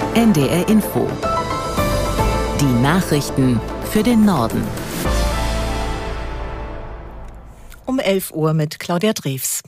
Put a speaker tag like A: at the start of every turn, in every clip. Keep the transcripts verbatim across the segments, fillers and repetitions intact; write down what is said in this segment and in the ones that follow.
A: N D R Info. Die Nachrichten für den Norden.
B: Um elf Uhr mit Claudia Drews.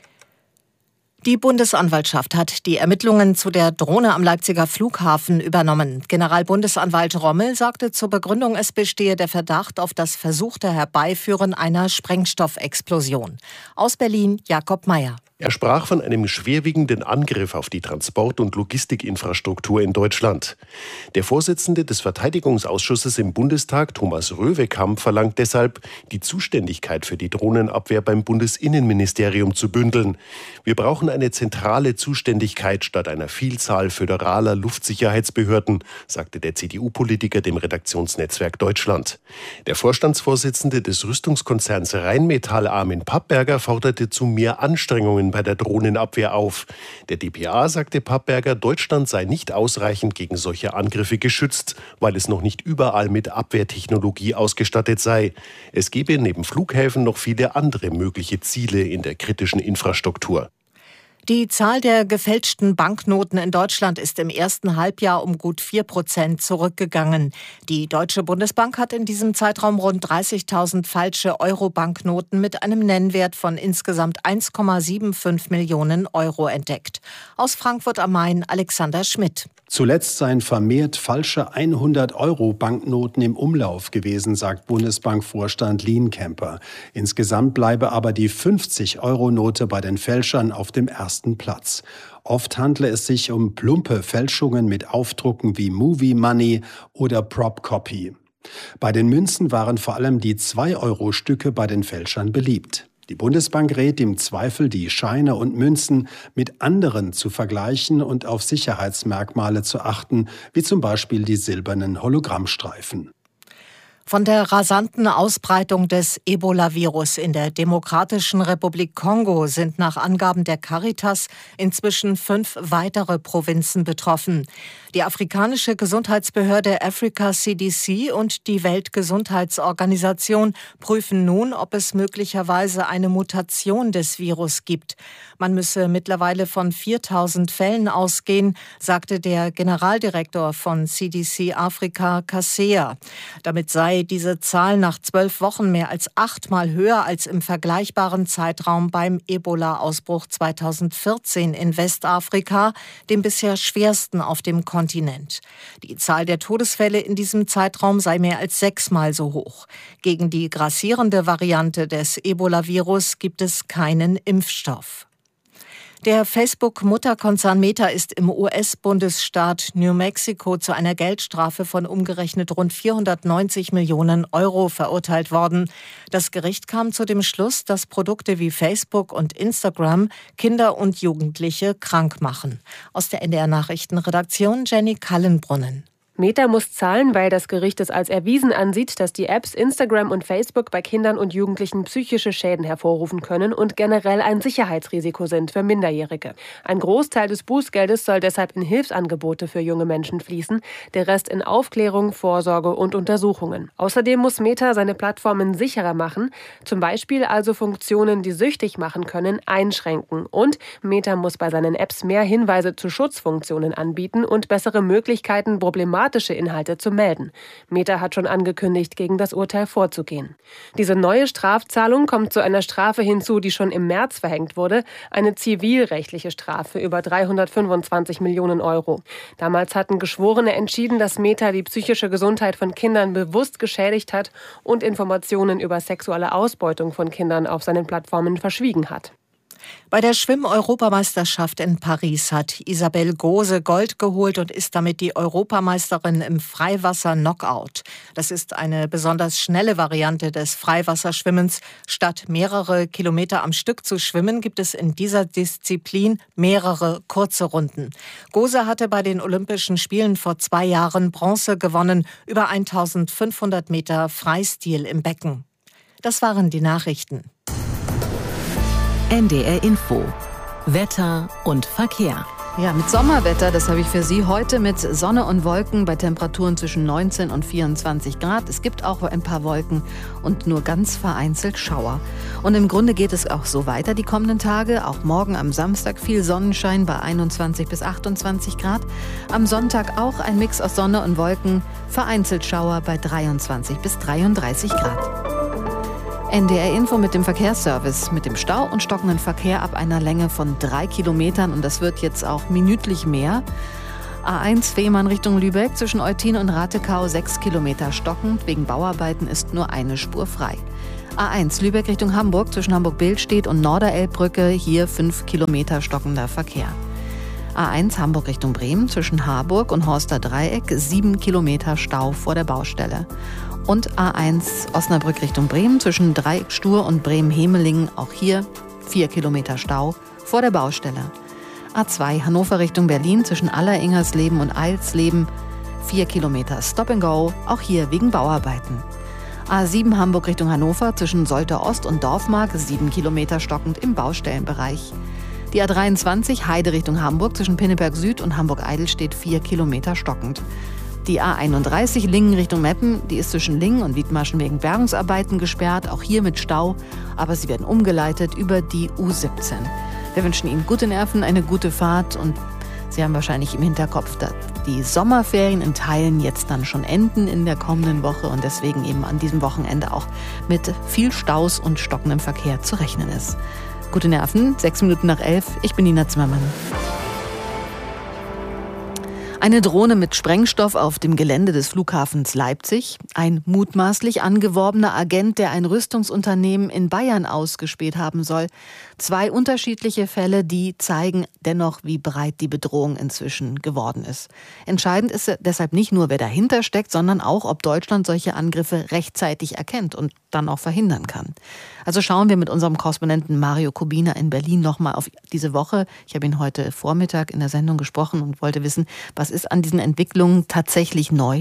B: Die Bundesanwaltschaft hat die Ermittlungen zu der Drohne am Leipziger Flughafen übernommen. Generalbundesanwalt Rommel sagte zur Begründung, es bestehe der Verdacht auf das versuchte Herbeiführen einer Sprengstoffexplosion. Aus Berlin Jakob Mayer.
C: Er sprach von einem schwerwiegenden Angriff auf die Transport- und Logistikinfrastruktur in Deutschland. Der Vorsitzende des Verteidigungsausschusses im Bundestag, Thomas Röwekamp, verlangt deshalb, die Zuständigkeit für die Drohnenabwehr beim Bundesinnenministerium zu bündeln. Wir brauchen eine zentrale Zuständigkeit statt einer Vielzahl föderaler Luftsicherheitsbehörden, sagte der C D U-Politiker dem Redaktionsnetzwerk Deutschland. Der Vorstandsvorsitzende des Rüstungskonzerns Rheinmetall, Armin Pappberger, forderte zu mehr Anstrengungen bei der Drohnenabwehr auf. Der D P A sagte Pappberger, Deutschland sei nicht ausreichend gegen solche Angriffe geschützt, weil es noch nicht überall mit Abwehrtechnologie ausgestattet sei. Es gebe neben Flughäfen noch viele andere mögliche Ziele in der kritischen Infrastruktur.
B: Die Zahl der gefälschten Banknoten in Deutschland ist im ersten Halbjahr um gut vier Prozent zurückgegangen. Die Deutsche Bundesbank hat in diesem Zeitraum rund dreißigtausend falsche Euro-Banknoten mit einem Nennwert von insgesamt eins Komma fünfundsiebzig Millionen Euro entdeckt. Aus Frankfurt am Main Alexander Schmidt.
D: Zuletzt seien vermehrt falsche hundert-Euro-Banknoten im Umlauf gewesen, sagt Bundesbankvorstand Lienkemper. Insgesamt bleibe aber die fünfzig-Euro-Note bei den Fälschern auf dem ersten Platz. Oft handle es sich um plumpe Fälschungen mit Aufdrucken wie Movie Money oder Prop Copy. Bei den Münzen waren vor allem die zwei-Euro-Stücke bei den Fälschern beliebt. Die Bundesbank rät im Zweifel, die Scheine und Münzen mit anderen zu vergleichen und auf Sicherheitsmerkmale zu achten, wie zum Beispiel die silbernen Hologrammstreifen.
B: Von der rasanten Ausbreitung des Ebola-Virus in der Demokratischen Republik Kongo sind nach Angaben der Caritas inzwischen fünf weitere Provinzen betroffen. Die afrikanische Gesundheitsbehörde Africa C D C und die Weltgesundheitsorganisation prüfen nun, ob es möglicherweise eine Mutation des Virus gibt. Man müsse mittlerweile von viertausend Fällen ausgehen, sagte der Generaldirektor von C D C Afrika, Kaseya. Damit sei diese Zahl nach zwölf Wochen mehr als achtmal höher als im vergleichbaren Zeitraum beim Ebola-Ausbruch zweitausendvierzehn in Westafrika, dem bisher schwersten auf dem Kontinent. Die Zahl der Todesfälle in diesem Zeitraum sei mehr als sechsmal so hoch. Gegen die grassierende Variante des Ebola-Virus gibt es keinen Impfstoff. Der Facebook-Mutterkonzern Meta ist im U S-Bundesstaat New Mexico zu einer Geldstrafe von umgerechnet rund vierhundertneunzig Millionen Euro verurteilt worden. Das Gericht kam zu dem Schluss, dass Produkte wie Facebook und Instagram Kinder und Jugendliche krank machen. Aus der N D R-Nachrichtenredaktion Jenny Kallenbrunnen.
E: Meta muss zahlen, weil das Gericht es als erwiesen ansieht, dass die Apps Instagram und Facebook bei Kindern und Jugendlichen psychische Schäden hervorrufen können und generell ein Sicherheitsrisiko sind für Minderjährige. Ein Großteil des Bußgeldes soll deshalb in Hilfsangebote für junge Menschen fließen, der Rest in Aufklärung, Vorsorge und Untersuchungen. Außerdem muss Meta seine Plattformen sicherer machen, zum Beispiel also Funktionen, die süchtig machen können, einschränken. Und Meta muss bei seinen Apps mehr Hinweise zu Schutzfunktionen anbieten und bessere Möglichkeiten, problematische Inhalte zu melden. Meta hat schon angekündigt, gegen das Urteil vorzugehen. Diese neue Strafzahlung kommt zu einer Strafe hinzu, die schon im März verhängt wurde, eine zivilrechtliche Strafe über dreihundertfünfundzwanzig Millionen Euro. Damals hatten Geschworene entschieden, dass Meta die psychische Gesundheit von Kindern bewusst geschädigt hat und Informationen über sexuelle Ausbeutung von Kindern auf seinen Plattformen verschwiegen hat.
B: Bei der Schwimm-Europameisterschaft in Paris hat Isabel Gose Gold geholt und ist damit die Europameisterin im Freiwasser-Knockout. Das ist eine besonders schnelle Variante des Freiwasserschwimmens. Statt mehrere Kilometer am Stück zu schwimmen, gibt es in dieser Disziplin mehrere kurze Runden. Gose hatte bei den Olympischen Spielen vor zwei Jahren Bronze gewonnen, über eintausendfünfhundert Meter Freistil im Becken. Das waren die Nachrichten.
A: N D R Info. Wetter und Verkehr.
F: Ja, mit Sommerwetter, das habe ich für Sie heute mit Sonne und Wolken bei Temperaturen zwischen neunzehn und vierundzwanzig Grad. Es gibt auch ein paar Wolken und nur ganz vereinzelt Schauer. Und im Grunde geht es auch so weiter die kommenden Tage. Auch morgen am Samstag viel Sonnenschein bei einundzwanzig bis achtundzwanzig Grad. Am Sonntag auch ein Mix aus Sonne und Wolken, vereinzelt Schauer bei dreiundzwanzig bis dreiunddreißig Grad. N D R-Info mit dem Verkehrsservice, mit dem Stau und stockenden Verkehr ab einer Länge von drei Kilometern und das wird jetzt auch minütlich mehr. A eins Fehmarn Richtung Lübeck zwischen Eutin und Ratekau sechs Kilometer stockend, wegen Bauarbeiten ist nur eine Spur frei. A eins Lübeck Richtung Hamburg zwischen Hamburg-Billstedt und Norderelbbrücke, hier fünf Kilometer stockender Verkehr. A eins Hamburg Richtung Bremen zwischen Harburg und Horster Dreieck, sieben Kilometer Stau vor der Baustelle. Und A eins Osnabrück Richtung Bremen zwischen Dreieckstuhr und Bremen-Hemelingen, auch hier vier Kilometer Stau vor der Baustelle. A zwei Hannover Richtung Berlin zwischen Alleringersleben und Eilsleben, vier Kilometer Stop and Go, auch hier wegen Bauarbeiten. A sieben Hamburg Richtung Hannover zwischen Soltau Ost und Dorfmark, sieben Kilometer stockend im Baustellenbereich. Die A dreiundzwanzig Heide Richtung Hamburg zwischen Pinneberg Süd und Hamburg-Eidelstedt, vier Kilometer stockend. Die A einunddreißig Lingen Richtung Meppen, die ist zwischen Lingen und Wiedmaschen wegen Bergungsarbeiten gesperrt, auch hier mit Stau, aber sie werden umgeleitet über die U siebzehn. Wir wünschen Ihnen gute Nerven, eine gute Fahrt und Sie haben wahrscheinlich im Hinterkopf, dass die Sommerferien in Teilen jetzt dann schon enden in der kommenden Woche und deswegen eben an diesem Wochenende auch mit viel Staus und stockendem Verkehr zu rechnen ist. Gute Nerven, sechs Minuten nach elf, ich bin Nina Zimmermann. Eine Drohne mit Sprengstoff auf dem Gelände des Flughafens Leipzig. Ein mutmaßlich angeworbener Agent, der ein Rüstungsunternehmen in Bayern ausgespäht haben soll. Zwei unterschiedliche Fälle, die zeigen dennoch, wie breit die Bedrohung inzwischen geworden ist. Entscheidend ist deshalb nicht nur, wer dahinter steckt, sondern auch, ob Deutschland solche Angriffe rechtzeitig erkennt und dann auch verhindern kann. Also schauen wir mit unserem Korrespondenten Mario Kubina in Berlin nochmal auf diese Woche. Ich habe ihn heute Vormittag in der Sendung gesprochen und wollte wissen, was ist an diesen Entwicklungen tatsächlich neu?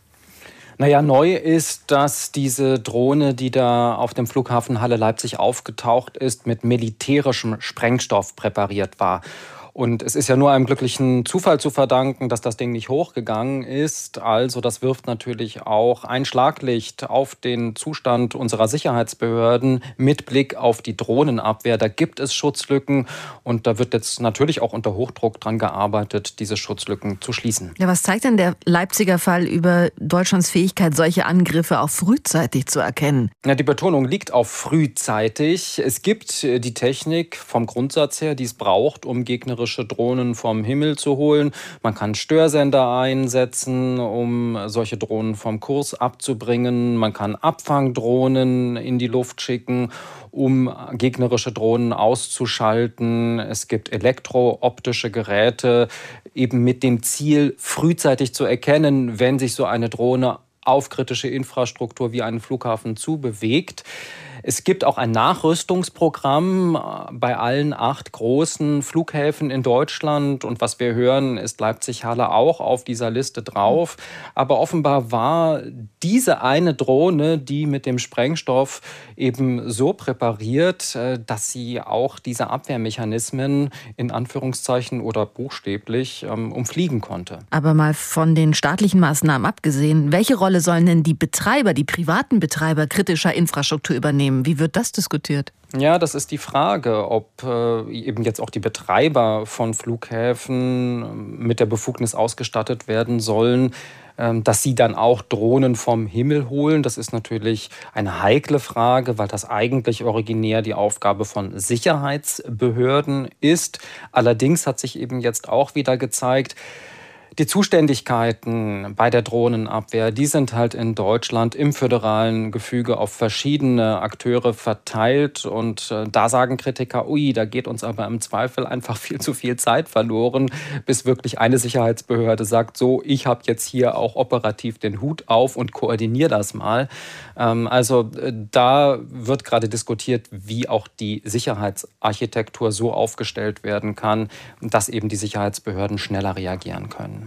G: Naja, neu ist, dass diese Drohne, die da auf dem Flughafen Halle Leipzig aufgetaucht ist, mit militärischem Sprengstoff präpariert war. Und es ist ja nur einem glücklichen Zufall zu verdanken, dass das Ding nicht hochgegangen ist. Also das wirft natürlich auch ein Schlaglicht auf den Zustand unserer Sicherheitsbehörden mit Blick auf die Drohnenabwehr. Da gibt es Schutzlücken und da wird jetzt natürlich auch unter Hochdruck dran gearbeitet, diese Schutzlücken zu schließen.
F: Ja, was zeigt denn der Leipziger Fall über Deutschlands Fähigkeit, solche Angriffe auch frühzeitig zu erkennen?
G: Ja, die Betonung liegt auf frühzeitig. Es gibt die Technik vom Grundsatz her, die es braucht, um gegnerische Drohnen vom Himmel zu holen. Man kann Störsender einsetzen, um solche Drohnen vom Kurs abzubringen. Man kann Abfangdrohnen in die Luft schicken, um gegnerische Drohnen auszuschalten. Es gibt elektrooptische Geräte, eben mit dem Ziel, frühzeitig zu erkennen, wenn sich so eine Drohne auf kritische Infrastruktur wie einen Flughafen zubewegt. Es gibt auch ein Nachrüstungsprogramm bei allen acht großen Flughäfen in Deutschland. Und was wir hören, ist Leipzig-Halle auch auf dieser Liste drauf. Aber offenbar war diese eine Drohne, die mit dem Sprengstoff eben so präpariert, dass sie auch diese Abwehrmechanismen in Anführungszeichen oder buchstäblich ähm, umfliegen konnte.
F: Aber mal von den staatlichen Maßnahmen abgesehen, welche Rolle sollen denn die Betreiber, die privaten Betreiber kritischer Infrastruktur übernehmen? Wie wird das diskutiert?
G: Ja, das ist die Frage, ob äh, eben jetzt auch die Betreiber von Flughäfen mit der Befugnis ausgestattet werden sollen, äh, dass sie dann auch Drohnen vom Himmel holen. Das ist natürlich eine heikle Frage, weil das eigentlich originär die Aufgabe von Sicherheitsbehörden ist. Allerdings hat sich eben jetzt auch wieder gezeigt, die Zuständigkeiten bei der Drohnenabwehr, die sind halt in Deutschland im föderalen Gefüge auf verschiedene Akteure verteilt. Und äh, da sagen Kritiker, ui, da geht uns aber im Zweifel einfach viel zu viel Zeit verloren, bis wirklich eine Sicherheitsbehörde sagt, so, ich habe jetzt hier auch operativ den Hut auf und koordiniere das mal. Ähm, also äh, da wird gerade diskutiert, wie auch die Sicherheitsarchitektur so aufgestellt werden kann, dass eben die Sicherheitsbehörden schneller reagieren können.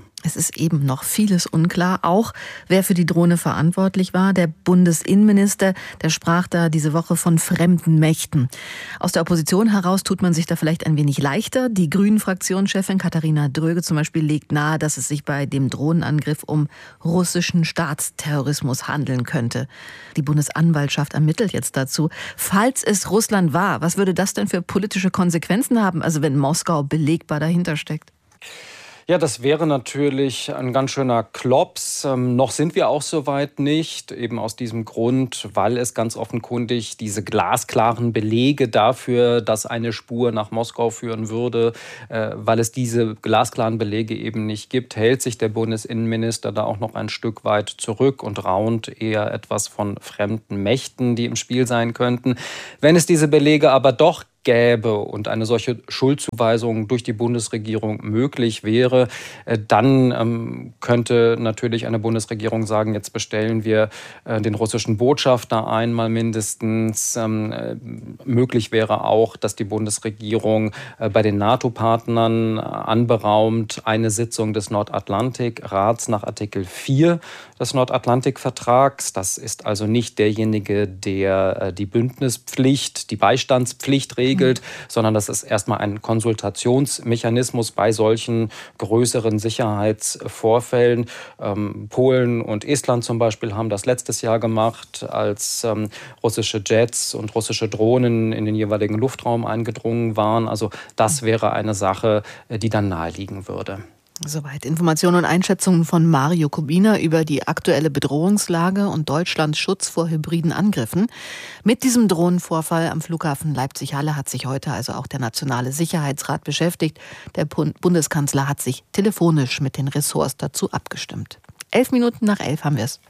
F: Es ist eben noch vieles unklar, auch wer für die Drohne verantwortlich war. Der Bundesinnenminister, der sprach da diese Woche von fremden Mächten. Aus der Opposition heraus tut man sich da vielleicht ein wenig leichter. Die Grünen-Fraktionschefin Katharina Dröge zum Beispiel legt nahe, dass es sich bei dem Drohnenangriff um russischen Staatsterrorismus handeln könnte. Die Bundesanwaltschaft ermittelt jetzt dazu. Falls es Russland war, was würde das denn für politische Konsequenzen haben, also wenn Moskau belegbar dahinter steckt?
G: Ja, das wäre natürlich ein ganz schöner Klops. Ähm, noch sind wir auch so weit nicht, eben aus diesem Grund, weil es ganz offenkundig diese glasklaren Belege dafür, dass eine Spur nach Moskau führen würde, äh, weil es diese glasklaren Belege eben nicht gibt, hält sich der Bundesinnenminister da auch noch ein Stück weit zurück und raunt eher etwas von fremden Mächten, die im Spiel sein könnten. Wenn es diese Belege aber doch gäbe und eine solche Schuldzuweisung durch die Bundesregierung möglich wäre, dann ähm, könnte natürlich eine Bundesregierung sagen, jetzt bestellen wir äh, den russischen Botschafter einmal mindestens. Ähm, äh, möglich wäre auch, dass die Bundesregierung äh, bei den NATO-Partnern anberaumt eine Sitzung des Nordatlantikrats nach Artikel vier des Nordatlantikvertrags. Das ist also nicht derjenige, der äh, die Bündnispflicht, die Beistandspflicht regelt, Regelt, sondern das ist erstmal ein Konsultationsmechanismus bei solchen größeren Sicherheitsvorfällen. Ähm, Polen und Estland zum Beispiel haben das letztes Jahr gemacht, als ähm, russische Jets und russische Drohnen in den jeweiligen Luftraum eingedrungen waren. Also das wäre eine Sache, die dann naheliegen würde.
F: Soweit Informationen und Einschätzungen von Mario Kubina über die aktuelle Bedrohungslage und Deutschlands Schutz vor hybriden Angriffen. Mit diesem Drohnenvorfall am Flughafen Leipzig-Halle hat sich heute also auch der Nationale Sicherheitsrat beschäftigt. Der Bundeskanzler hat sich telefonisch mit den Ressorts dazu abgestimmt. Elf Minuten nach elf haben wir es.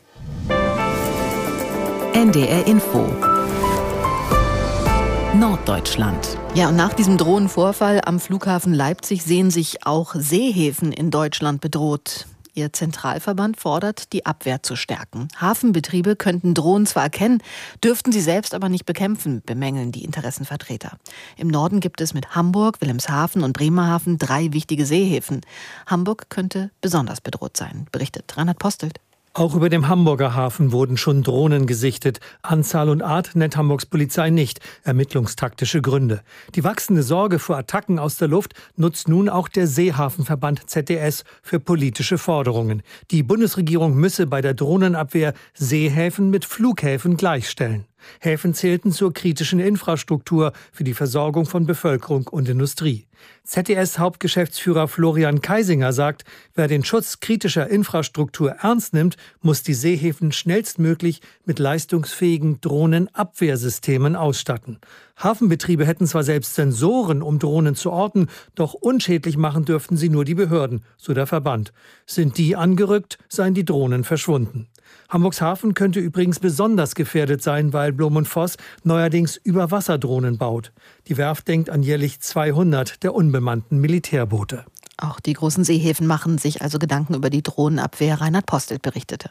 A: N D R Info. Norddeutschland.
F: Ja, und nach diesem Drohnenvorfall am Flughafen Leipzig sehen sich auch Seehäfen in Deutschland bedroht. Ihr Zentralverband fordert, die Abwehr zu stärken. Hafenbetriebe könnten Drohnen zwar erkennen, dürften sie selbst aber nicht bekämpfen, bemängeln die Interessenvertreter. Im Norden gibt es mit Hamburg, Wilhelmshaven und Bremerhaven drei wichtige Seehäfen. Hamburg könnte besonders bedroht sein, berichtet Reinhard Postelt.
H: Auch über dem Hamburger Hafen wurden schon Drohnen gesichtet. Anzahl und Art nennt Hamburgs Polizei nicht. Ermittlungstaktische Gründe. Die wachsende Sorge vor Attacken aus der Luft nutzt nun auch der Seehafenverband Z D S für politische Forderungen. Die Bundesregierung müsse bei der Drohnenabwehr Seehäfen mit Flughäfen gleichstellen. Häfen zählten zur kritischen Infrastruktur für die Versorgung von Bevölkerung und Industrie. Z D S-Hauptgeschäftsführer Florian Kaisinger sagt, wer den Schutz kritischer Infrastruktur ernst nimmt, muss die Seehäfen schnellstmöglich mit leistungsfähigen Drohnenabwehrsystemen ausstatten. Hafenbetriebe hätten zwar selbst Sensoren, um Drohnen zu orten, doch unschädlich machen dürften sie nur die Behörden, so der Verband. Sind die angerückt, seien die Drohnen verschwunden. Hamburgs Hafen könnte übrigens besonders gefährdet sein, weil Blom und Voss neuerdings Überwasserdrohnen baut. Die Werft denkt an jährlich zweihundert der unbemannten Militärboote.
F: Auch die großen Seehäfen machen sich also Gedanken über die Drohnenabwehr, Reinhard Postelt berichtete.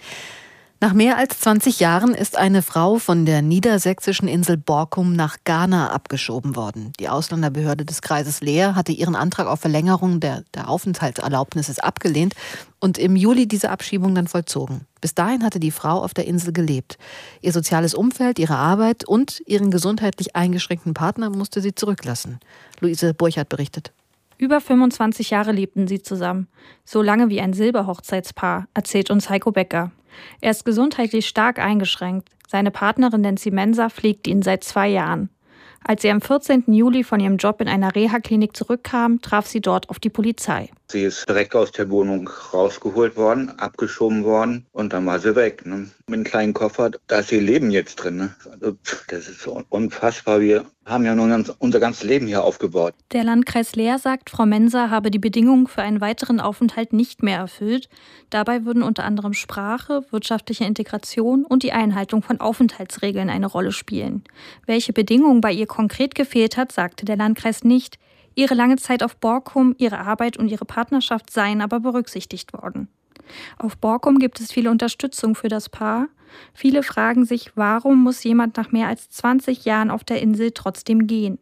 F: Nach mehr als zwanzig Jahren ist eine Frau von der niedersächsischen Insel Borkum nach Ghana abgeschoben worden. Die Ausländerbehörde des Kreises Leer hatte ihren Antrag auf Verlängerung der, der Aufenthaltserlaubnisses abgelehnt und im Juli diese Abschiebung dann vollzogen. Bis dahin hatte die Frau auf der Insel gelebt. Ihr soziales Umfeld, ihre Arbeit und ihren gesundheitlich eingeschränkten Partner musste sie zurücklassen. Luise Burchardt berichtet.
I: Über fünfundzwanzig Jahre lebten sie zusammen. So lange wie ein Silberhochzeitspaar, erzählt uns Heiko Becker. Er ist gesundheitlich stark eingeschränkt. Seine Partnerin Nancy Mensa pflegt ihn seit zwei Jahren. Als sie am vierzehnten Juli von ihrem Job in einer Reha-Klinik zurückkam, traf sie dort auf die Polizei.
J: Sie ist direkt aus der Wohnung rausgeholt worden, abgeschoben worden und dann war sie weg. Ne? Mit einem kleinen Koffer, da ist ihr Leben jetzt drin. Ne? Also, das ist unfassbar. Wir haben ja nun ganz, unser ganzes Leben hier aufgebaut.
I: Der Landkreis Leer sagt, Frau Mensa habe die Bedingungen für einen weiteren Aufenthalt nicht mehr erfüllt. Dabei würden unter anderem Sprache, wirtschaftliche Integration und die Einhaltung von Aufenthaltsregeln eine Rolle spielen. Welche Bedingungen bei ihr konkret gefehlt hat, sagte der Landkreis nicht. Ihre lange Zeit auf Borkum, ihre Arbeit und ihre Partnerschaft seien aber berücksichtigt worden. Auf Borkum gibt es viele Unterstützung für das Paar. Viele fragen sich, warum muss jemand nach mehr als zwanzig Jahren auf der Insel trotzdem gehen?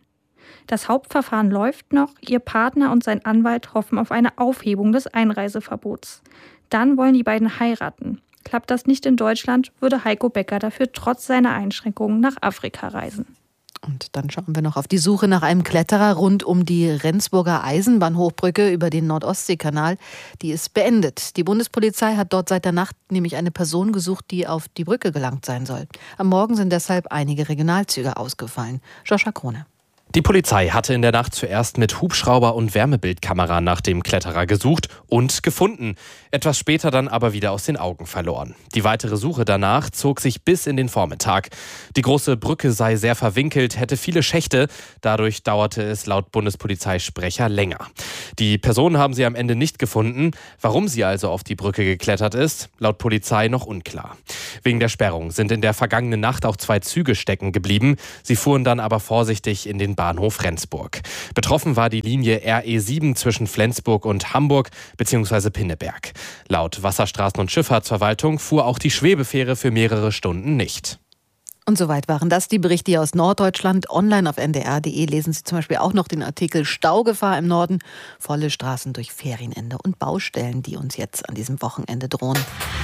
I: Das Hauptverfahren läuft noch. Ihr Partner und sein Anwalt hoffen auf eine Aufhebung des Einreiseverbots. Dann wollen die beiden heiraten. Klappt das nicht in Deutschland, würde Heiko Becker dafür trotz seiner Einschränkungen nach Afrika reisen.
F: Und dann schauen wir noch auf die Suche nach einem Kletterer rund um die Rendsburger Eisenbahnhochbrücke über den Nord-Ostsee-Kanal. Die ist beendet. Die Bundespolizei hat dort seit der Nacht nämlich eine Person gesucht, die auf die Brücke gelangt sein soll. Am Morgen sind deshalb einige Regionalzüge ausgefallen. Joshua Krone.
K: Die Polizei hatte in der Nacht zuerst mit Hubschrauber und Wärmebildkamera nach dem Kletterer gesucht und gefunden. Etwas später dann aber wieder aus den Augen verloren. Die weitere Suche danach zog sich bis in den Vormittag. Die große Brücke sei sehr verwinkelt, hätte viele Schächte. Dadurch dauerte es laut Bundespolizeisprecher länger. Die Person haben sie am Ende nicht gefunden. Warum sie also auf die Brücke geklettert ist, laut Polizei noch unklar. Wegen der Sperrung sind in der vergangenen Nacht auch zwei Züge stecken geblieben. Sie fuhren dann aber vorsichtig in den Bahnhof Rendsburg. Betroffen war die Linie R E sieben zwischen Flensburg und Hamburg bzw. Pinneberg. Laut Wasserstraßen- und Schifffahrtsverwaltung fuhr auch die Schwebefähre für mehrere Stunden nicht.
F: Und soweit waren das die Berichte hier aus Norddeutschland. Online auf n d r punkt d e lesen Sie zum Beispiel auch noch den Artikel Staugefahr im Norden. Volle Straßen durch Ferienende und Baustellen, die uns jetzt an diesem Wochenende drohen.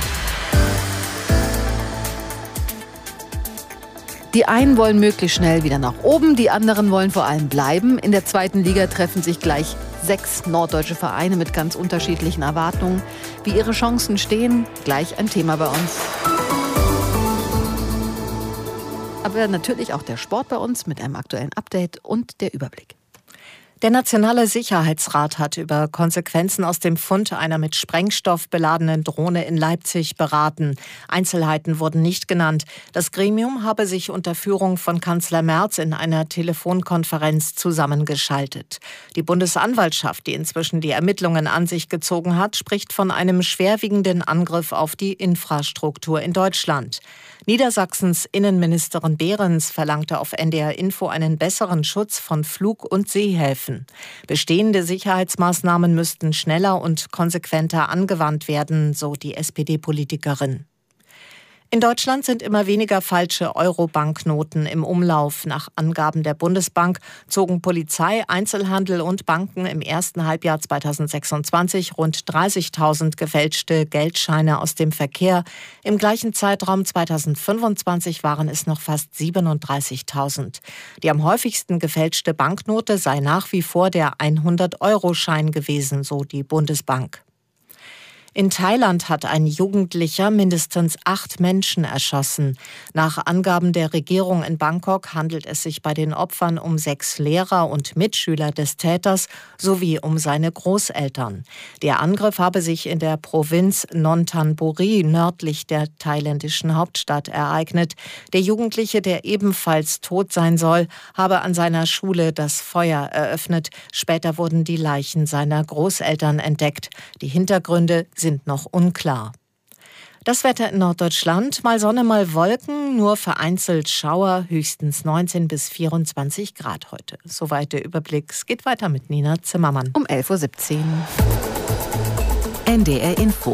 F: Die einen wollen möglichst schnell wieder nach oben, die anderen wollen vor allem bleiben. In der zweiten Liga treffen sich gleich sechs norddeutsche Vereine mit ganz unterschiedlichen Erwartungen. Wie ihre Chancen stehen, gleich ein Thema bei uns. Aber natürlich auch der Sport bei uns mit einem aktuellen Update und der Überblick.
B: Der Nationale Sicherheitsrat hat über Konsequenzen aus dem Fund einer mit Sprengstoff beladenen Drohne in Leipzig beraten. Einzelheiten wurden nicht genannt. Das Gremium habe sich unter Führung von Kanzler Merz in einer Telefonkonferenz zusammengeschaltet. Die Bundesanwaltschaft, die inzwischen die Ermittlungen an sich gezogen hat, spricht von einem schwerwiegenden Angriff auf die Infrastruktur in Deutschland. Niedersachsens Innenministerin Behrens verlangte auf N D R Info einen besseren Schutz von Flug- und Seehäfen. Bestehende Sicherheitsmaßnahmen müssten schneller und konsequenter angewandt werden, so die S P D-Politikerin. In Deutschland sind immer weniger falsche Euro-Banknoten im Umlauf. Nach Angaben der Bundesbank zogen Polizei, Einzelhandel und Banken im ersten Halbjahr zweitausendsechsundzwanzig rund dreißigtausend gefälschte Geldscheine aus dem Verkehr. Im gleichen Zeitraum zweitausendfünfundzwanzig waren es noch fast siebenunddreißigtausend. Die am häufigsten gefälschte Banknote sei nach wie vor der hundert-Euro-Schein gewesen, so die Bundesbank. In Thailand hat ein Jugendlicher mindestens acht Menschen erschossen. Nach Angaben der Regierung in Bangkok handelt es sich bei den Opfern um sechs Lehrer und Mitschüler des Täters sowie um seine Großeltern. Der Angriff habe sich in der Provinz Nonthaburi nördlich der thailändischen Hauptstadt ereignet. Der Jugendliche, der ebenfalls tot sein soll, habe an seiner Schule das Feuer eröffnet. Später wurden die Leichen seiner Großeltern entdeckt. Die Hintergründe sind noch unklar. Das Wetter in Norddeutschland, mal Sonne, mal Wolken, nur vereinzelt Schauer, höchstens neunzehn bis vierundzwanzig Grad heute. Soweit der Überblick. Es geht weiter mit Nina Zimmermann.
F: Um elf Uhr siebzehn.
A: N D R Info.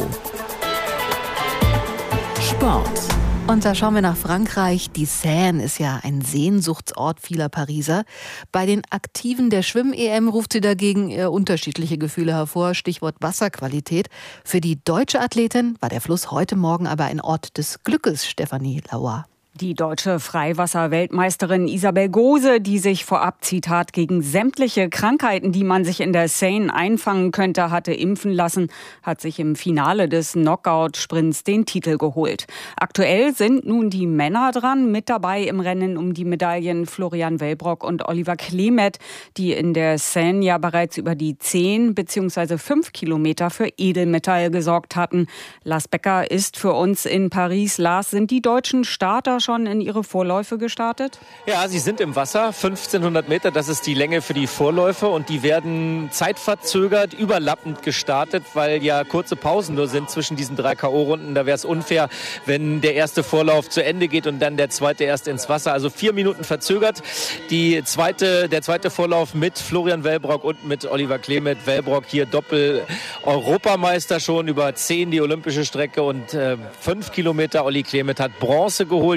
A: Sport.
F: Und da schauen wir nach Frankreich. Die Seine ist ja ein Sehnsuchtsort vieler Pariser. Bei den Aktiven der Schwimm-E M ruft sie dagegen eher unterschiedliche Gefühle hervor. Stichwort Wasserqualität. Für die deutsche Athletin war der Fluss heute Morgen aber ein Ort des Glückes, Stefanie Lauer.
L: Die deutsche Freiwasser-Weltmeisterin Isabel Gose, die sich vorab, Zitat, gegen sämtliche Krankheiten, die man sich in der Seine einfangen könnte, hatte impfen lassen, hat sich im Finale des Knockout-Sprints den Titel geholt. Aktuell sind nun die Männer dran, mit dabei im Rennen um die Medaillen Florian Wellbrock und Oliver Klemet, die in der Seine ja bereits über die zehn bzw. fünf Kilometer für Edelmetall gesorgt hatten. Lars Becker ist für uns in Paris. Lars, sind die deutschen Starter schon in ihre Vorläufe gestartet?
M: Ja, sie sind im Wasser, fünfzehnhundert Meter, das ist die Länge für die Vorläufe und die werden zeitverzögert, überlappend gestartet, weil ja kurze Pausen nur sind zwischen diesen drei K O-Runden. Da wäre es unfair, wenn der erste Vorlauf zu Ende geht und dann der zweite erst ins Wasser. Also vier Minuten verzögert. Die zweite, der zweite Vorlauf mit Florian Wellbrock und mit Oliver Klemet. Wellbrock hier Doppel-Europameister schon, über zehn die olympische Strecke und äh, fünf Kilometer. Olli Klemet hat Bronze geholt.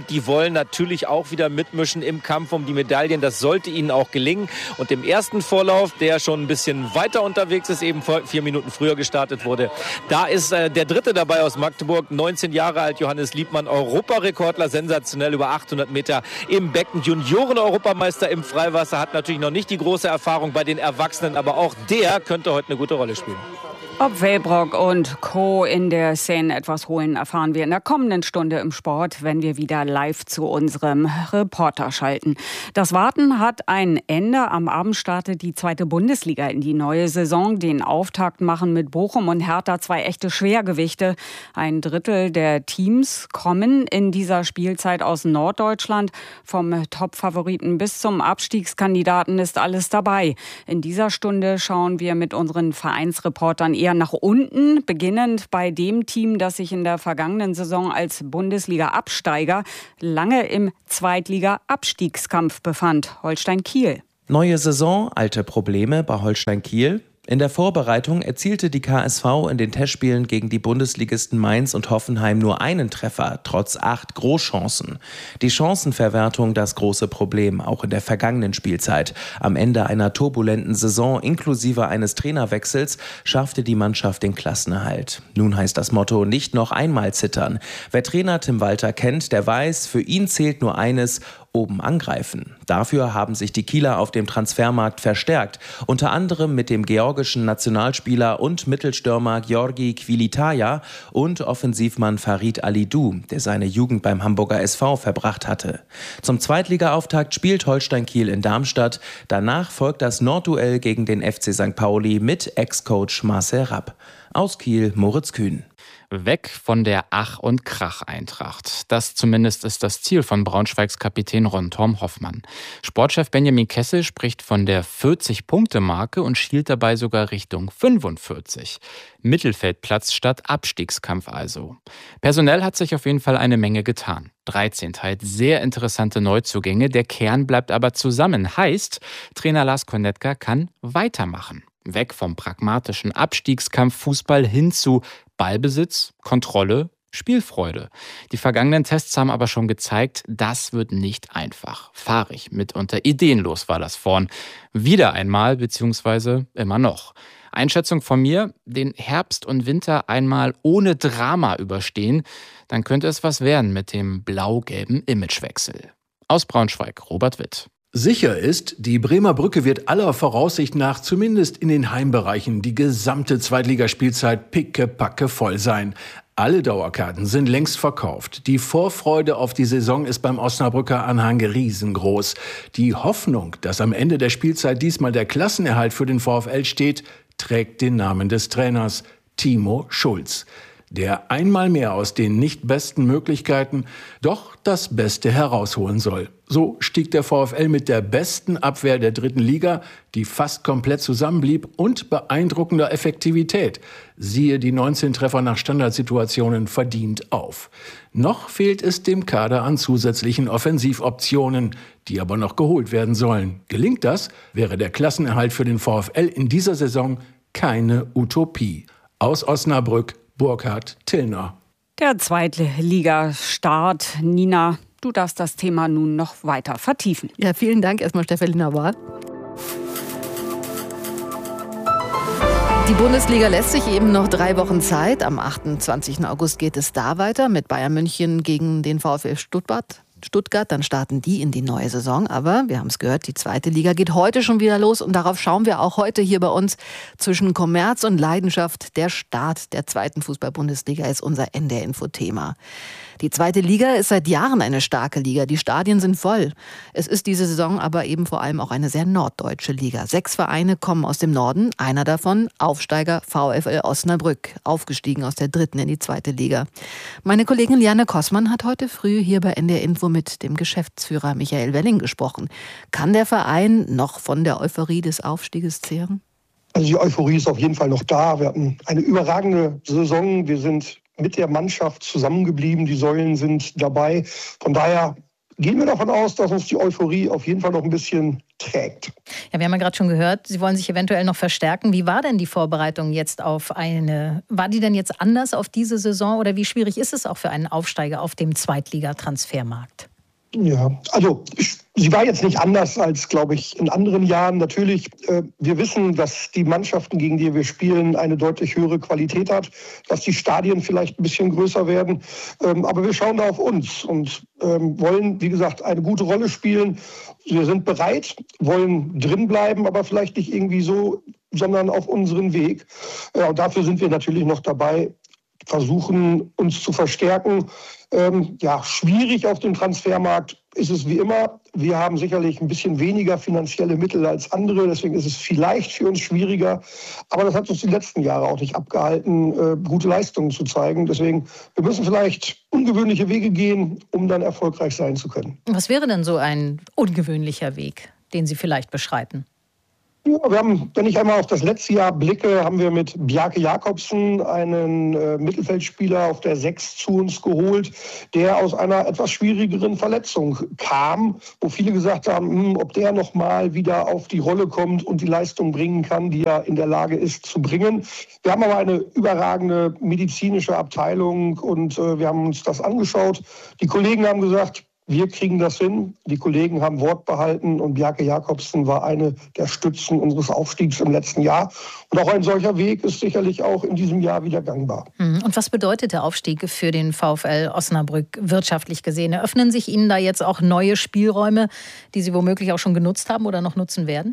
M: Die wollen natürlich auch wieder mitmischen im Kampf um die Medaillen. Das sollte ihnen auch gelingen. Und im ersten Vorlauf, der schon ein bisschen weiter unterwegs ist, eben vier Minuten früher gestartet wurde, da ist äh, der Dritte dabei aus Magdeburg, neunzehn Jahre alt, Johannes Liebmann, Europarekordler, sensationell über achthundert Meter im Becken. Junioren-Europameister im Freiwasser, hat natürlich noch nicht die große Erfahrung bei den Erwachsenen, aber auch der könnte heute eine gute Rolle spielen.
L: Ob Wellbrock und Co. in der Seine etwas holen, erfahren wir in der kommenden Stunde im Sport, wenn wir wieder live zu unserem Reporter schalten. Das Warten hat ein Ende. Am Abend startet die zweite Bundesliga in die neue Saison. Den Auftakt machen mit Bochum und Hertha zwei echte Schwergewichte. Ein Drittel der Teams kommen in dieser Spielzeit aus Norddeutschland. Vom Top-Favoriten bis zum Abstiegskandidaten ist alles dabei. In dieser Stunde schauen wir mit unseren Vereinsreportern eher nach unten, beginnend bei dem Team, das sich in der vergangenen Saison als Bundesliga-Absteiger lange im Zweitliga-Abstiegskampf befand, Holstein Kiel.
N: Neue Saison, alte Probleme bei Holstein Kiel. In der Vorbereitung erzielte die K S V in den Testspielen gegen die Bundesligisten Mainz und Hoffenheim nur einen Treffer, trotz acht Großchancen. Die Chancenverwertung das große Problem, auch in der vergangenen Spielzeit. Am Ende einer turbulenten Saison inklusive eines Trainerwechsels schaffte die Mannschaft den Klassenerhalt. Nun heißt das Motto nicht noch einmal zittern. Wer Trainer Tim Walter kennt, der weiß, für ihn zählt nur eines: oben angreifen. Dafür haben sich die Kieler auf dem Transfermarkt verstärkt, unter anderem mit dem georgischen Nationalspieler und Mittelstürmer Georgi Quilitaja und Offensivmann Farid Alidou, der seine Jugend beim Hamburger S V verbracht hatte. Zum Zweitliga-Auftakt spielt Holstein Kiel in Darmstadt. Danach folgt das Nordduell gegen den F C Sankt Pauli mit Ex-Coach Marcel Rapp. Aus Kiel, Moritz Kühn.
O: Weg von der Ach- und Krach-Eintracht. Das zumindest ist das Ziel von Braunschweigs Kapitän Ron-Torm Hoffmann. Sportchef Benjamin Kessel spricht von der vierzig-Punkte-Marke und schielt dabei sogar Richtung fünfundvierzig. Mittelfeldplatz statt Abstiegskampf also. Personell hat sich auf jeden Fall eine Menge getan. dreizehn teilt sehr interessante Neuzugänge, der Kern bleibt aber zusammen. Heißt, Trainer Lars Konetka kann weitermachen. Weg vom pragmatischen Abstiegskampf-Fußball hin zu Ballbesitz, Kontrolle, Spielfreude. Die vergangenen Tests haben aber schon gezeigt, das wird nicht einfach. Fahrig, mitunter ideenlos war das vorn. Wieder einmal, beziehungsweise immer noch. Einschätzung von mir, den Herbst und Winter einmal ohne Drama überstehen, dann könnte es was werden mit dem blau-gelben Imagewechsel. Aus Braunschweig, Robert Witt.
P: Sicher ist, die Bremer Brücke wird aller Voraussicht nach zumindest in den Heimbereichen die gesamte Zweitligaspielzeit pickepacke voll sein. Alle Dauerkarten sind längst verkauft. Die Vorfreude auf die Saison ist beim Osnabrücker Anhang riesengroß. Die Hoffnung, dass am Ende der Spielzeit diesmal der Klassenerhalt für den VfL steht, trägt den Namen des Trainers Timo Schulz, der einmal mehr aus den nicht besten Möglichkeiten doch das Beste herausholen soll. So stieg der VfL mit der besten Abwehr der dritten Liga, die fast komplett zusammenblieb, und beeindruckender Effektivität, siehe die neunzehn Treffer nach Standardsituationen, verdient auf. Noch fehlt es dem Kader an zusätzlichen Offensivoptionen, die aber noch geholt werden sollen. Gelingt das, wäre der Klassenerhalt für den VfL in dieser Saison keine Utopie. Aus Osnabrück, Burkhard Tillner.
L: Der Zweitliga-Start. Nina, du darfst das Thema nun noch weiter vertiefen.
F: Ja, vielen Dank erstmal, Steffelina Wahl. Die Bundesliga lässt sich eben noch drei Wochen Zeit. Am achtundzwanzigsten August geht es da weiter mit Bayern München gegen den VfL Stuttgart. Stuttgart, dann starten die in die neue Saison. Aber wir haben es gehört, die zweite Liga geht heute schon wieder los und darauf schauen wir auch heute hier bei uns. Zwischen Kommerz und Leidenschaft, der Start der zweiten Fußball-Bundesliga ist unser N D R-Info-Thema. Die zweite Liga ist seit Jahren eine starke Liga. Die Stadien sind voll. Es ist diese Saison aber eben vor allem auch eine sehr norddeutsche Liga. Sechs Vereine kommen aus dem Norden. Einer davon, Aufsteiger VfL Osnabrück, aufgestiegen aus der dritten in die zweite Liga. Meine Kollegin Liane Kossmann hat heute früh hier bei N D R Info mit dem Geschäftsführer Michael Welling gesprochen. Kann der Verein noch von der Euphorie des Aufstieges zehren?
Q: Also die Euphorie ist auf jeden Fall noch da. Wir hatten eine überragende Saison. Wir sind mit der Mannschaft zusammengeblieben. Die Säulen sind dabei. Von daher gehen wir davon aus, dass uns die Euphorie auf jeden Fall noch ein bisschen trägt.
R: Ja, wir haben ja gerade schon gehört, Sie wollen sich eventuell noch verstärken. Wie war denn die Vorbereitung jetzt auf eine, war die denn jetzt anders auf diese Saison oder wie schwierig ist es auch für einen Aufsteiger auf dem Zweitliga-Transfermarkt?
Q: Ja, also ich, sie war jetzt nicht anders als, glaube ich, in anderen Jahren. Natürlich, äh, wir wissen, dass die Mannschaften, gegen die wir spielen, eine deutlich höhere Qualität hat, dass die Stadien vielleicht ein bisschen größer werden. Ähm, aber wir schauen da auf uns und ähm, wollen, wie gesagt, eine gute Rolle spielen. Wir sind bereit, wollen drin bleiben, aber vielleicht nicht irgendwie so, sondern auf unseren Weg. Ja, und dafür sind wir natürlich noch dabei, versuchen, uns zu verstärken. Ähm, ja, schwierig auf dem Transfermarkt ist es wie immer. Wir haben sicherlich ein bisschen weniger finanzielle Mittel als andere, deswegen ist es vielleicht für uns schwieriger. Aber das hat uns die letzten Jahre auch nicht abgehalten, äh, gute Leistungen zu zeigen. Deswegen, wir müssen vielleicht ungewöhnliche Wege gehen, um dann erfolgreich sein zu können.
R: Was wäre denn so ein ungewöhnlicher Weg, den Sie vielleicht beschreiten?
Q: Ja, wir haben, wenn ich einmal auf das letzte Jahr blicke, haben wir mit Bjarke Jakobsen einen äh, Mittelfeldspieler auf der sechs zu uns geholt, der aus einer etwas schwierigeren Verletzung kam, wo viele gesagt haben, hm, ob der noch mal wieder auf die Rolle kommt und die Leistung bringen kann, die er in der Lage ist zu bringen. Wir haben aber eine überragende medizinische Abteilung und äh, wir haben uns das angeschaut. Die Kollegen haben gesagt, wir kriegen das hin. Die Kollegen haben Wort behalten und Bjarke Jakobsen war eine der Stützen unseres Aufstiegs im letzten Jahr. Und auch ein solcher Weg ist sicherlich auch in diesem Jahr wieder gangbar.
R: Und was bedeutet der Aufstieg für den VfL Osnabrück wirtschaftlich gesehen? Eröffnen sich Ihnen da jetzt auch neue Spielräume, die Sie womöglich auch schon genutzt haben oder noch nutzen werden?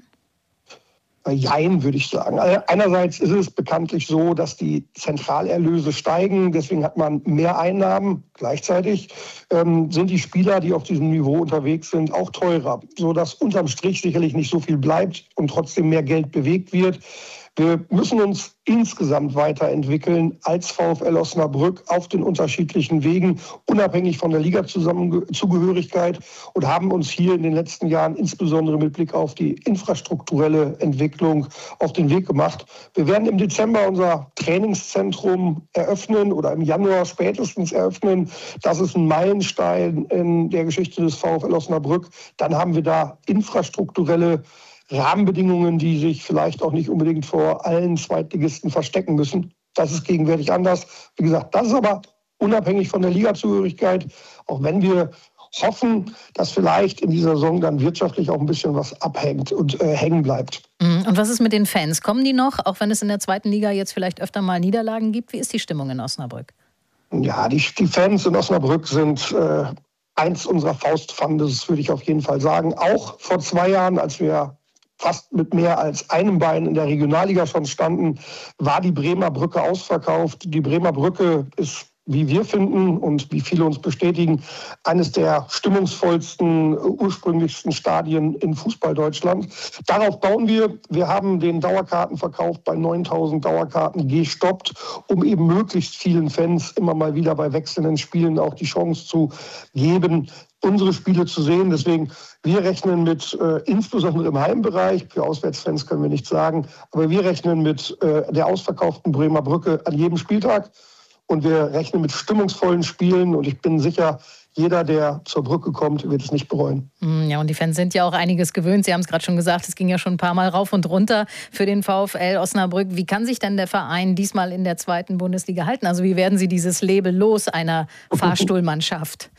Q: Jein, würde ich sagen. Einerseits ist es bekanntlich so, dass die Zentralerlöse steigen, deswegen hat man mehr Einnahmen. Gleichzeitig ähm, sind die Spieler, die auf diesem Niveau unterwegs sind, auch teurer, sodass unterm Strich sicherlich nicht so viel bleibt und trotzdem mehr Geld bewegt wird. Wir müssen uns insgesamt weiterentwickeln als VfL Osnabrück auf den unterschiedlichen Wegen, unabhängig von der Ligazugehörigkeit und haben uns hier in den letzten Jahren insbesondere mit Blick auf die infrastrukturelle Entwicklung auf den Weg gemacht. Wir werden im Dezember unser Trainingszentrum eröffnen oder im Januar spätestens eröffnen. Das ist ein Meilenstein in der Geschichte des VfL Osnabrück. Dann haben wir da infrastrukturelle Rahmenbedingungen, die sich vielleicht auch nicht unbedingt vor allen Zweitligisten verstecken müssen. Das ist gegenwärtig anders. Wie gesagt, das ist aber unabhängig von der Ligazugehörigkeit, auch wenn wir hoffen, dass vielleicht in dieser Saison dann wirtschaftlich auch ein bisschen was abhängt und äh, hängen bleibt.
R: Und was ist mit den Fans? Kommen die noch, auch wenn es in der zweiten Liga jetzt vielleicht öfter mal Niederlagen gibt? Wie ist die Stimmung in Osnabrück?
Q: Ja, die, die Fans in Osnabrück sind äh, eins unserer Faustpfandes, würde ich auf jeden Fall sagen. Auch vor zwei Jahren, als wir fast mit mehr als einem Bein in der Regionalliga schon standen, war die Bremer Brücke ausverkauft. Die Bremer Brücke ist, wie wir finden und wie viele uns bestätigen, eines der stimmungsvollsten, ursprünglichsten Stadien in Fußball-Deutschland. Darauf bauen wir. Wir haben den Dauerkartenverkauf bei neuntausend Dauerkarten gestoppt, um eben möglichst vielen Fans immer mal wieder bei wechselnden Spielen auch die Chance zu geben, unsere Spiele zu sehen. Deswegen, wir rechnen mit, äh, insbesondere im Heimbereich, für Auswärtsfans können wir nichts sagen, aber wir rechnen mit äh, der ausverkauften Bremer Brücke an jedem Spieltag und wir rechnen mit stimmungsvollen Spielen und ich bin sicher, jeder, der zur Brücke kommt, wird es nicht bereuen.
R: Ja, und die Fans sind ja auch einiges gewöhnt. Sie haben es gerade schon gesagt, es ging ja schon ein paar Mal rauf und runter für den VfL Osnabrück. Wie kann sich denn der Verein diesmal in der zweiten Bundesliga halten? Also wie werden Sie dieses Label los einer Fahrstuhlmannschaft?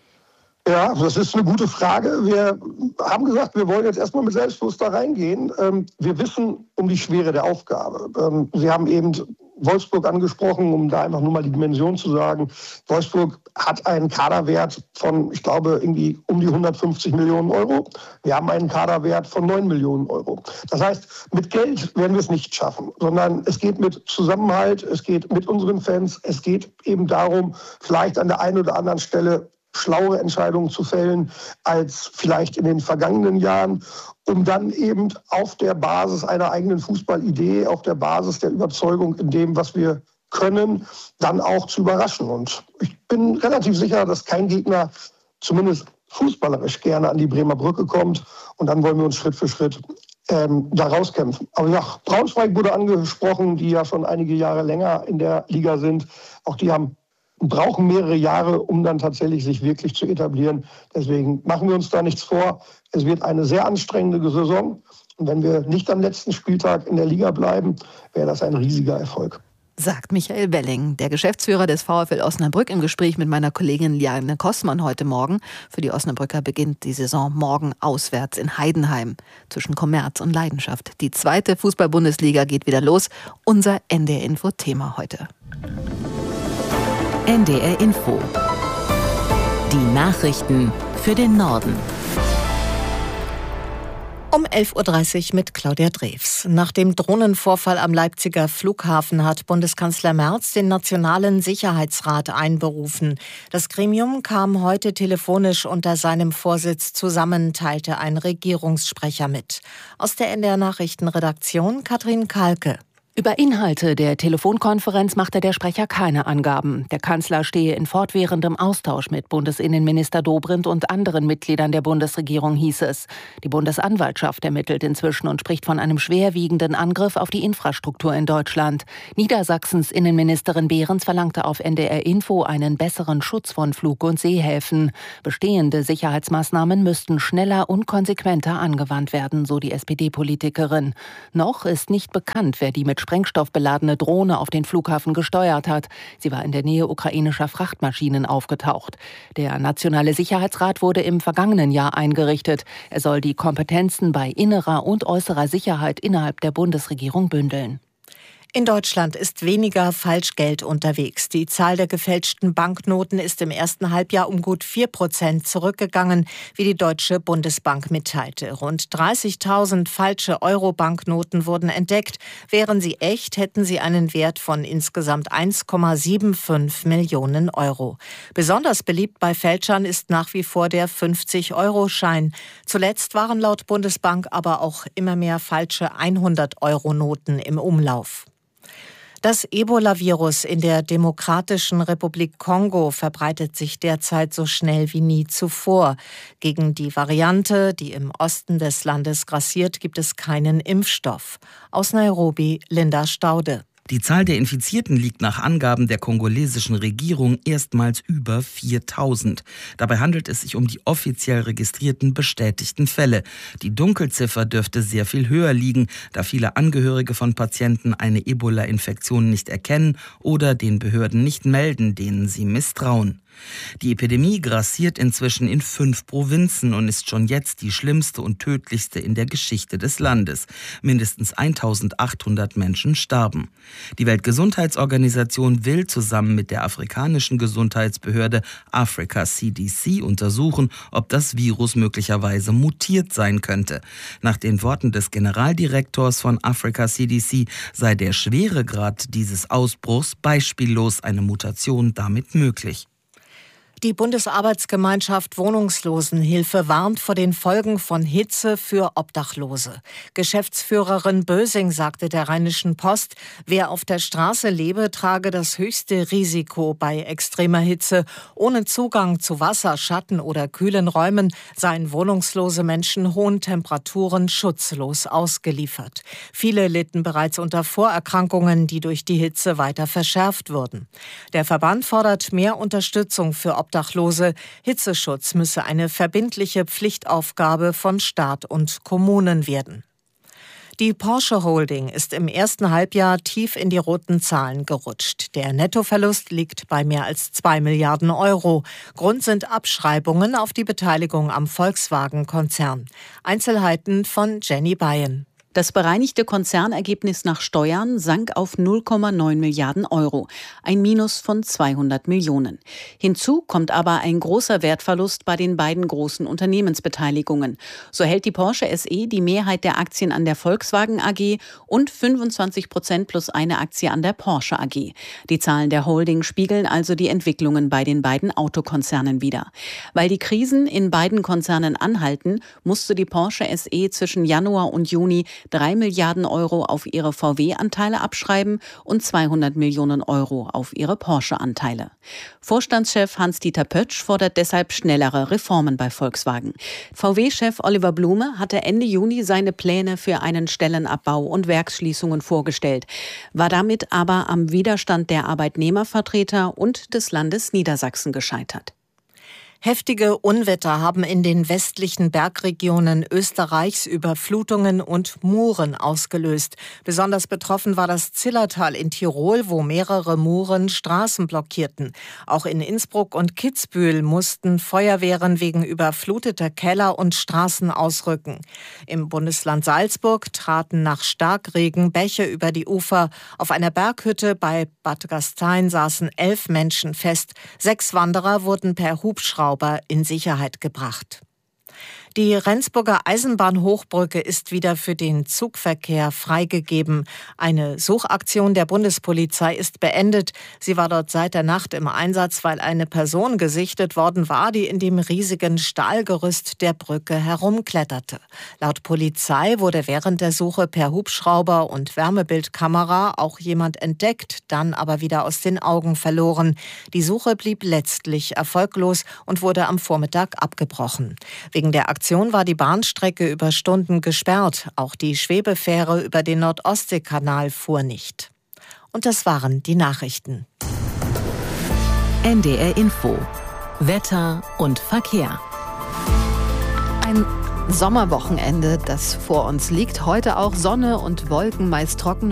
Q: Ja, das ist eine gute Frage. Wir haben gesagt, wir wollen jetzt erstmal mit Selbstbewusst da reingehen. Wir wissen um die Schwere der Aufgabe. Sie haben eben Wolfsburg angesprochen, um da einfach nur mal die Dimension zu sagen. Wolfsburg hat einen Kaderwert von, ich glaube, irgendwie um die hundertfünfzig Millionen Euro. Wir haben einen Kaderwert von neun Millionen Euro. Das heißt, mit Geld werden wir es nicht schaffen, sondern es geht mit Zusammenhalt, es geht mit unseren Fans, es geht eben darum, vielleicht an der einen oder anderen Stelle schlauere Entscheidungen zu fällen als vielleicht in den vergangenen Jahren, um dann eben auf der Basis einer eigenen Fußballidee, auf der Basis der Überzeugung in dem, was wir können, dann auch zu überraschen. Und ich bin relativ sicher, dass kein Gegner zumindest fußballerisch gerne an die Bremer Brücke kommt. Und dann wollen wir uns Schritt für Schritt ähm, da rauskämpfen. Aber ja, Braunschweig wurde angesprochen, die ja schon einige Jahre länger in der Liga sind. Auch die haben und brauchen mehrere Jahre, um dann tatsächlich sich wirklich zu etablieren. Deswegen machen wir uns da nichts vor. Es wird eine sehr anstrengende Saison. Und wenn wir nicht am letzten Spieltag in der Liga bleiben, wäre das ein riesiger Erfolg.
F: Sagt Michael Welling, der Geschäftsführer des VfL Osnabrück, im Gespräch mit meiner Kollegin Liane Kossmann heute Morgen. Für die Osnabrücker beginnt die Saison morgen auswärts in Heidenheim zwischen Kommerz und Leidenschaft. Die zweite Fußball-Bundesliga geht wieder los. Unser N D R-Info-Thema heute.
A: N D R Info. Die Nachrichten für den Norden.
B: Um elf Uhr dreißig mit Claudia Drews. Nach dem Drohnenvorfall am Leipziger Flughafen hat Bundeskanzler Merz den Nationalen Sicherheitsrat einberufen. Das Gremium kam heute telefonisch unter seinem Vorsitz zusammen, teilte ein Regierungssprecher mit. Aus der N D R-Nachrichtenredaktion Katrin Kalke.
S: Über Inhalte der Telefonkonferenz machte der Sprecher keine Angaben. Der Kanzler stehe in fortwährendem Austausch mit Bundesinnenminister Dobrindt und anderen Mitgliedern der Bundesregierung, hieß es. Die Bundesanwaltschaft ermittelt inzwischen und spricht von einem schwerwiegenden Angriff auf die Infrastruktur in Deutschland. Niedersachsens Innenministerin Behrens verlangte auf N D R Info einen besseren Schutz von Flug- und Seehäfen. Bestehende Sicherheitsmaßnahmen müssten schneller und konsequenter angewandt werden, so die S P D-Politikerin. Noch ist nicht bekannt, wer die mit Sprengstoff beladene Drohne auf den Flughafen gesteuert hat. Sie war in der Nähe ukrainischer Frachtmaschinen aufgetaucht. Der Nationale Sicherheitsrat wurde im vergangenen Jahr eingerichtet. Er soll die Kompetenzen bei innerer und äußerer Sicherheit innerhalb der Bundesregierung bündeln.
B: In Deutschland ist weniger Falschgeld unterwegs. Die Zahl der gefälschten Banknoten ist im ersten Halbjahr um gut vier Prozent zurückgegangen, wie die Deutsche Bundesbank mitteilte. Rund dreißigtausend falsche Euro-Banknoten wurden entdeckt. Wären sie echt, hätten sie einen Wert von insgesamt eins Komma fünfundsiebzig Millionen Euro. Besonders beliebt bei Fälschern ist nach wie vor der fünfzig-Euro-Schein. Zuletzt waren laut Bundesbank aber auch immer mehr falsche hundert-Euro-Noten im Umlauf. Das Ebola-Virus in der Demokratischen Republik Kongo verbreitet sich derzeit so schnell wie nie zuvor. Gegen die Variante, die im Osten des Landes grassiert, gibt es keinen Impfstoff. Aus Nairobi, Linda Staude.
T: Die Zahl der Infizierten liegt nach Angaben der kongolesischen Regierung erstmals über viertausend. Dabei handelt es sich um die offiziell registrierten bestätigten Fälle. Die Dunkelziffer dürfte sehr viel höher liegen, da viele Angehörige von Patienten eine Ebola-Infektion nicht erkennen oder den Behörden nicht melden, denen sie misstrauen. Die Epidemie grassiert inzwischen in fünf Provinzen und ist schon jetzt die schlimmste und tödlichste in der Geschichte des Landes. Mindestens eintausendachthundert Menschen starben. Die Weltgesundheitsorganisation will zusammen mit der afrikanischen Gesundheitsbehörde Africa C D C untersuchen, ob das Virus möglicherweise mutiert sein könnte. Nach den Worten des Generaldirektors von Africa C D C sei der Schweregrad dieses Ausbruchs beispiellos, eine Mutation damit möglich.
B: Die Bundesarbeitsgemeinschaft Wohnungslosenhilfe warnt vor den Folgen von Hitze für Obdachlose. Geschäftsführerin Bösing sagte der Rheinischen Post, wer auf der Straße lebe, trage das höchste Risiko bei extremer Hitze. Ohne Zugang zu Wasser, Schatten oder kühlen Räumen seien wohnungslose Menschen hohen Temperaturen schutzlos ausgeliefert. Viele litten bereits unter Vorerkrankungen, die durch die Hitze weiter verschärft würden. Der Verband fordert mehr Unterstützung für Obdachlose. Obdachlose. Hitzeschutz müsse eine verbindliche Pflichtaufgabe von Staat und Kommunen werden. Die Porsche Holding ist im ersten Halbjahr tief in die roten Zahlen gerutscht. Der Nettoverlust liegt bei mehr als zwei Milliarden Euro. Grund sind Abschreibungen auf die Beteiligung am Volkswagen-Konzern. Einzelheiten von Jenny Bayen.
U: Das bereinigte Konzernergebnis nach Steuern sank auf null Komma neun Milliarden Euro, ein Minus von zweihundert Millionen. Hinzu kommt aber ein großer Wertverlust bei den beiden großen Unternehmensbeteiligungen. So hält die Porsche S E die Mehrheit der Aktien an der Volkswagen A G und fünfundzwanzig Prozent plus eine Aktie an der Porsche A G. Die Zahlen der Holding spiegeln also die Entwicklungen bei den beiden Autokonzernen wider. Weil die Krisen in beiden Konzernen anhalten, musste die Porsche S E zwischen Januar und Juni drei Milliarden Euro auf ihre V W-Anteile abschreiben und zweihundert Millionen Euro auf ihre Porsche-Anteile. Vorstandschef Hans-Dieter Pötsch fordert deshalb schnellere Reformen bei Volkswagen. V W-Chef Oliver Blume hatte Ende Juni seine Pläne für einen Stellenabbau und Werksschließungen vorgestellt, war damit aber am Widerstand der Arbeitnehmervertreter und des Landes Niedersachsen gescheitert.
B: Heftige Unwetter haben in den westlichen Bergregionen Österreichs Überflutungen und Muren ausgelöst. Besonders betroffen war das Zillertal in Tirol, wo mehrere Muren Straßen blockierten. Auch in Innsbruck und Kitzbühel mussten Feuerwehren wegen überfluteter Keller und Straßen ausrücken. Im Bundesland Salzburg traten nach Starkregen Bäche über die Ufer. Auf einer Berghütte bei Bad Gastein saßen elf Menschen fest. Sechs Wanderer wurden per Hubschrauber in Sicherheit gebracht. Die Rendsburger Eisenbahnhochbrücke ist wieder für den Zugverkehr freigegeben. Eine Suchaktion der Bundespolizei ist beendet. Sie war dort seit der Nacht im Einsatz, weil eine Person gesichtet worden war, die in dem riesigen Stahlgerüst der Brücke herumkletterte. Laut Polizei wurde während der Suche per Hubschrauber und Wärmebildkamera auch jemand entdeckt, dann aber wieder aus den Augen verloren. Die Suche blieb letztlich erfolglos und wurde am Vormittag abgebrochen. Wegen der Aktion war die Bahnstrecke über Stunden gesperrt. Auch die Schwebefähre über den Nord-Ostsee-Kanal fuhr nicht. Und das waren die Nachrichten.
A: N D R Info. Wetter und Verkehr.
F: Ein Sommerwochenende, das vor uns liegt. Heute auch Sonne und Wolken, meist trocken.